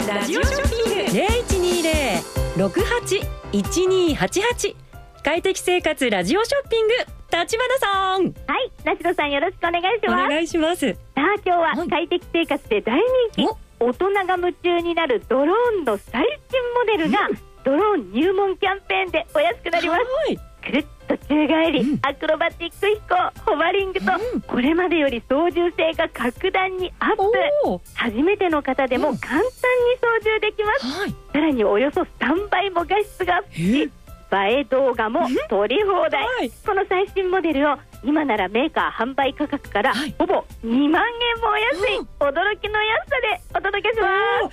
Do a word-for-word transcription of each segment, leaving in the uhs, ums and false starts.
ラジオショッピング ゼロいちにゼロ ろくはち いちにはちはち。快適生活ラジオショッピング、立花さん。 はい、梨野さんよろしくお願いします。 お願いします。 さあ今日は快適生活で大人気、大人が夢中になるドローンの最新モデルが、うん、ドローン入門キャンペーンでお安くなります。くるっと宙返り、うん、アクロバティック飛行、ホバリングと、うん、これまでより操縦性が格段にアップ。初めての方でも簡単に操縦できます、うん、さらにおよそさんばいも画質がアップし、映え動画も撮り放題、はい、この最新モデルを今ならメーカー販売価格からほぼにまんえんもお安い、驚きの安さでお届けします。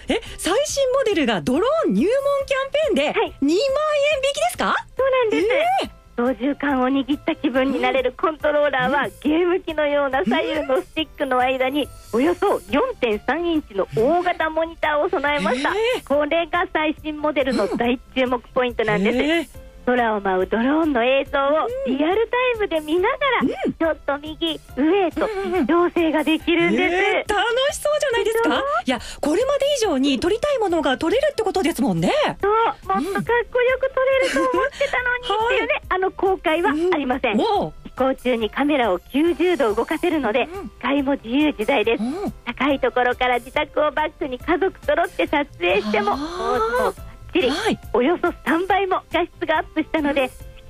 え、最新モデルがドローン入門キャンペーンでにまんえん引きですか？ そうなんです、えー操縦桿を握った気分になれるコントローラーは、ゲーム機のような左右のスティックの間におよそ よんてんさんインチの大型モニターを備えました、えー、これが最新モデルの大注目ポイントなんです、えー、空を舞うドローンの映像をリアルタイムで見ながら、うん、ちょっと右上へと調整ができるんです、 えー、楽しそうじゃないですか。いや、これまで以上に撮りたいものが撮れるってことですもんね。 そう、もっとかっこよく撮れると思ってたのに、うん、っていうね、あの後悔はありません、うん、飛行中にカメラをきゅうじゅうど動かせるので、うん、視界も自由自在です、うん、高いところから自宅をバックに家族揃って撮影してももうはい、およそさんばいも画質がアップしたので、